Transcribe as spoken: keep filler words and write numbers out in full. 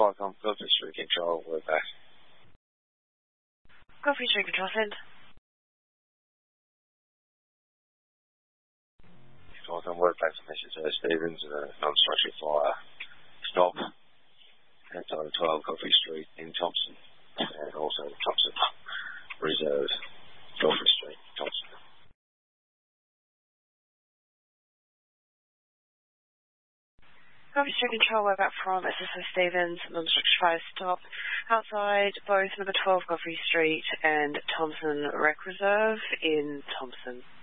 five on Godfrey Street Control, we're back. Godfrey Street Control, send. five on word back to Missus Stevens, uh, non-structural fire. Stop. Outside of twelve Godfrey Street in Thompson. And also Thompson Reserve, Godfrey Street, Thompson. Godfrey Street Control, we're back from S S O Stevens, non-structural fire stop outside both number twelve Godfrey Street and Thompson Rec Reserve in Thompson.